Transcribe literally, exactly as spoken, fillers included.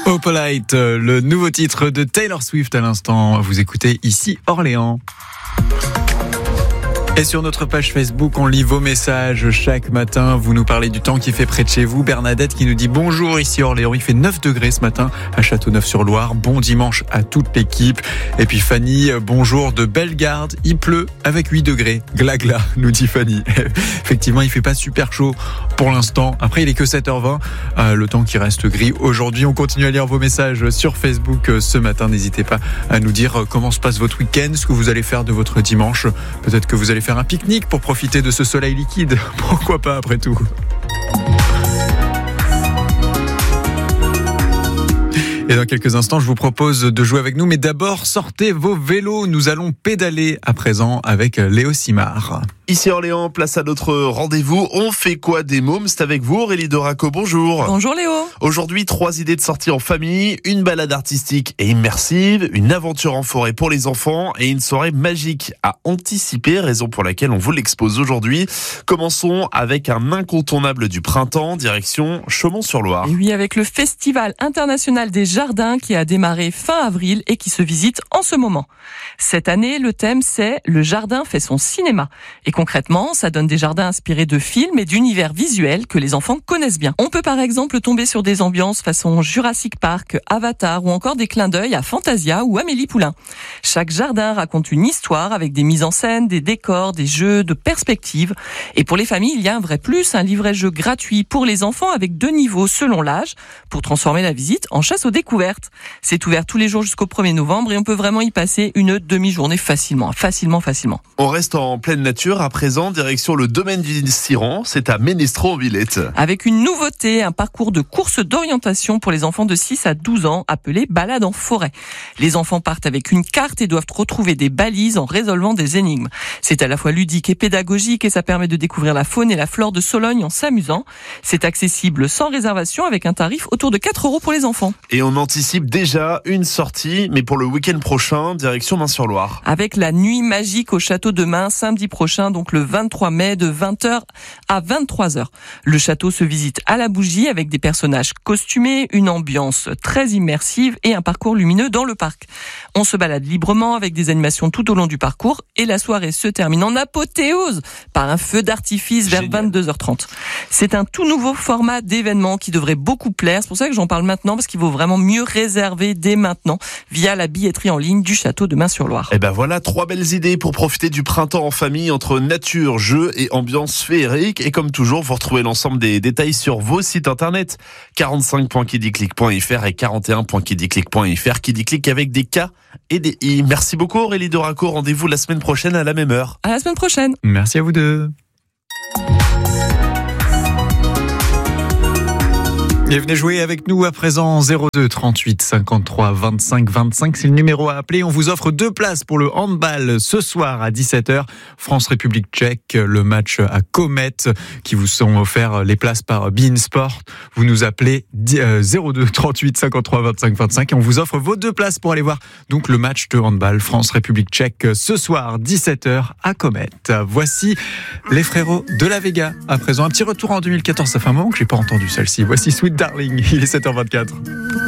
Opalite, le nouveau titre de Taylor Swift à l'instant. Vous écoutez ici Orléans. Et sur notre page Facebook, on lit vos messages chaque matin. Vous nous parlez du temps qui fait près de chez vous. Bernadette qui nous dit bonjour ici Orléans. Il fait neuf degrés ce matin à Châteauneuf-sur-Loire. Bon dimanche à toute l'équipe. Et puis Fanny, bonjour de Bellegarde. Il pleut avec huit degrés. Gla gla, nous dit Fanny. Effectivement, il fait pas super chaud pour l'instant. Après, il est que sept heures vingt. Euh, le temps qui reste gris aujourd'hui. On continue à lire vos messages sur Facebook ce matin. N'hésitez pas à nous dire comment se passe votre week-end, ce que vous allez faire de votre dimanche. Peut-être que vous allez faire un pique-nique pour profiter de ce soleil liquide. Pourquoi pas après tout? Et dans quelques instants, je vous propose de jouer avec nous. Mais d'abord, sortez vos vélos. Nous allons pédaler à présent avec Léo Simard. Ici Orléans, place à notre rendez-vous. On fait quoi des mômes? C'est avec vous Aurélie Doraco, bonjour. Bonjour Léo. Aujourd'hui, trois idées de sortie en famille, une balade artistique et immersive, une aventure en forêt pour les enfants et une soirée magique à anticiper, raison pour laquelle on vous l'expose aujourd'hui. Commençons avec un incontournable du printemps, direction Chaumont-sur-Loire. Et oui, avec le Festival international des jardins qui a démarré fin avril et qui se visite en ce moment. Cette année, le thème c'est « Le jardin fait son cinéma ». Et concrètement, ça donne des jardins inspirés de films et d'univers visuels que les enfants connaissent bien. On peut par exemple tomber sur des ambiances façon Jurassic Park, Avatar ou encore des clins d'œil à Fantasia ou Amélie Poulain. Chaque jardin raconte une histoire avec des mises en scène, des décors, des jeux de perspective. Et pour les familles, il y a un vrai plus, un livret-jeu gratuit pour les enfants avec deux niveaux selon l'âge pour transformer la visite en chasse aux découvertes. C'est ouvert tous les jours jusqu'au premier novembre et on peut vraiment y passer une demi-journée facilement, facilement, facilement. On reste en pleine nature. À présent, direction le domaine du Ciron, c'est à Ménestron en Villette. Avec une nouveauté, un parcours de course d'orientation pour les enfants de six à douze ans, appelé balade en forêt. Les enfants partent avec une carte et doivent retrouver des balises en résolvant des énigmes. C'est à la fois ludique et pédagogique et ça permet de découvrir la faune et la flore de Sologne en s'amusant. C'est accessible sans réservation avec un tarif autour de quatre euros pour les enfants. Et on anticipe déjà une sortie, mais pour le week-end prochain, direction Main-sur-Loire. Avec la nuit magique au château de Main, samedi prochain, donc le vingt-trois mai de vingt heures à vingt-trois heures. Le château se visite à la bougie avec des personnages costumés, une ambiance très immersive et un parcours lumineux dans le parc. On se balade librement avec des animations tout au long du parcours et la soirée se termine en apothéose par un feu d'artifice vers vingt-deux heures trente. C'est un tout nouveau format d'événement qui devrait beaucoup plaire. C'est pour ça que j'en parle maintenant parce qu'il vaut vraiment mieux réserver dès maintenant via la billetterie en ligne du château de Main-sur-Loire. Et ben voilà, trois belles idées pour profiter du printemps en famille entre nature, jeux et ambiance féerique. Et comme toujours, vous retrouvez l'ensemble des détails sur vos sites internet quarante-cinq point kidiclick point f r et quarante et un point kidiclick point f r. Kidiclick avec des K et des I. Merci beaucoup Aurélie Doraco. Rendez-vous la semaine prochaine à la même heure. À la semaine prochaine. Merci à vous deux. Et venez jouer avec nous à présent zéro deux trente-huit cinquante-trois vingt-cinq vingt-cinq, c'est le numéro à appeler. On vous offre deux places pour le handball ce soir à dix-sept heures. France-République tchèque, le match à Comet qui vous sont offerts les places par beIN Sport. Vous nous appelez zéro deux trente-huit cinquante-trois vingt-cinq vingt-cinq et on vous offre vos deux places pour aller voir donc le match de handball France-République tchèque ce soir dix-sept heures à Comet. Voici les frérots de la Vega. À présent, un petit retour en deux mille quatorze, ça fait un moment que j'ai pas entendu celle-ci. Voici Sweet Darling, il est sept heures vingt-quatre.